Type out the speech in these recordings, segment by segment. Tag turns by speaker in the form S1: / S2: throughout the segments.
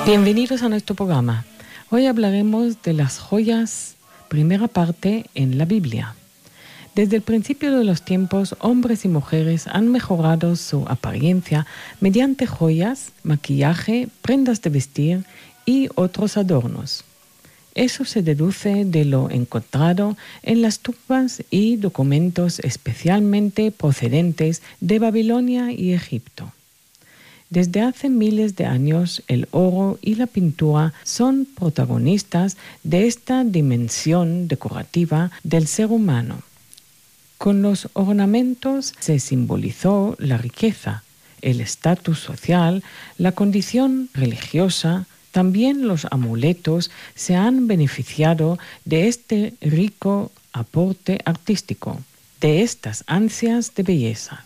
S1: Bienvenidos a nuestro programa. Hoy hablaremos de las joyas, primera parte en la Biblia. Desde el principio de los tiempos, hombres y mujeres han mejorado su apariencia mediante joyas, maquillaje, prendas de vestir y otros adornos. Eso se deduce de lo encontrado en las tumbas y documentos especialmente procedentes de Babilonia y Egipto. Desde hace miles de años, el oro y la pintura son protagonistas de esta dimensión decorativa del ser humano. Con los ornamentos se simbolizó la riqueza, el estatus social, la condición religiosa. También los amuletos se han beneficiado de este rico aporte artístico, de estas ansias de belleza.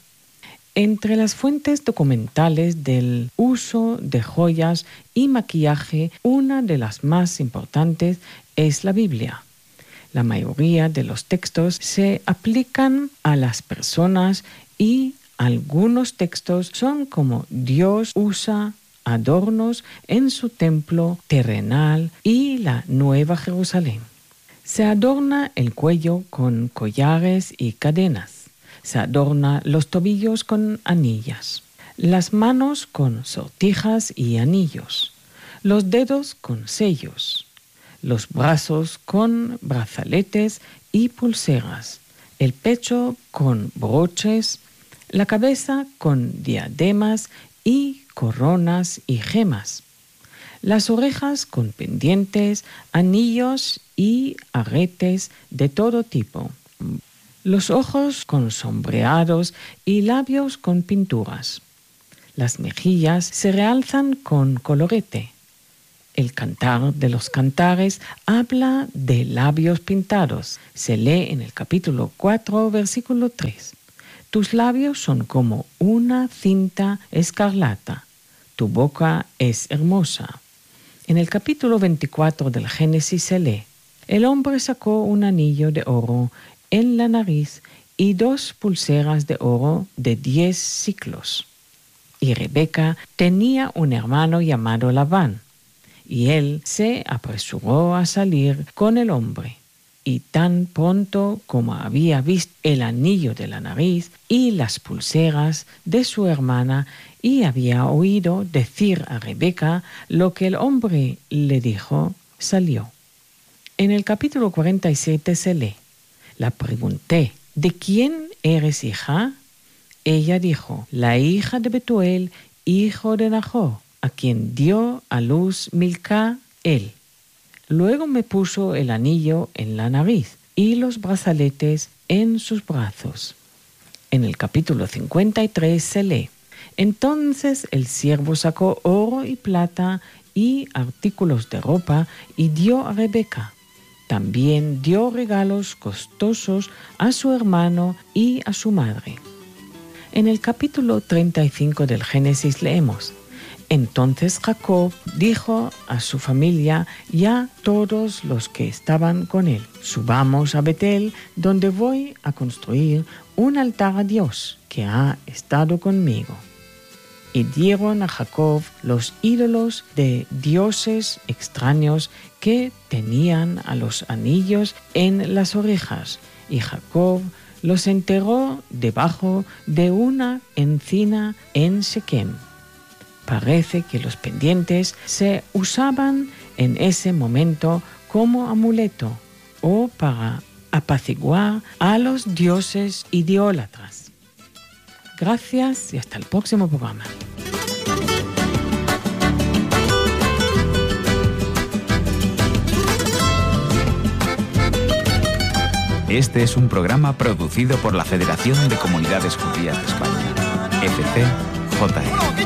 S1: Entre las fuentes documentales del uso de joyas y maquillaje, una de las más importantes es la Biblia. La mayoría de los textos se aplican a las personas y algunos textos son como Dios usa adornos en su templo terrenal y la Nueva Jerusalén. Se adorna el cuello con collares y cadenas. Se adorna los tobillos con anillas, las manos con sortijas y anillos, los dedos con sellos, los brazos con brazaletes y pulseras, el pecho con broches, la cabeza con diademas y coronas y gemas, las orejas con pendientes, anillos y aretes de todo tipo, los ojos con sombreados y labios con pinturas. Las mejillas se realzan con colorete. El cantar de los cantares habla de labios pintados. Se lee en el capítulo 4, versículo 3. Tus labios son como una cinta escarlata. Tu boca es hermosa. En el capítulo 24 del Génesis se lee: el hombre sacó un anillo de oro en la nariz y 2 pulseras de oro de 10 siclos. Y Rebeca tenía un hermano llamado Labán, y él se apresuró a salir con el hombre. Y tan pronto como había visto el anillo de la nariz y las pulseras de su hermana, y había oído decir a Rebeca lo que el hombre le dijo, salió. En el capítulo 47 se lee: la pregunté, ¿de quién eres hija? Ella dijo, la hija de Betuel, hijo de Nahor, a quien dio a luz Milca él. Luego me puso el anillo en la nariz y los brazaletes en sus brazos. En el capítulo 53 se lee: entonces el siervo sacó oro y plata y artículos de ropa y dio a Rebeca. También dio regalos costosos a su hermano y a su madre. En el capítulo 35 del Génesis leemos: entonces Jacob dijo a su familia y a todos los que estaban con él: subamos a Betel, donde voy a construir un altar a Dios que ha estado conmigo. Y dieron a Jacob los ídolos de dioses extraños que tenían a los anillos en las orejas, y Jacob los enterró debajo de una encina en Siquem. Parece que los pendientes se usaban en ese momento como amuleto o para apaciguar a los dioses idólatras. Gracias y hasta el próximo programa.
S2: Este es un programa producido por la Federación de Comunidades Judías de España, FCJE.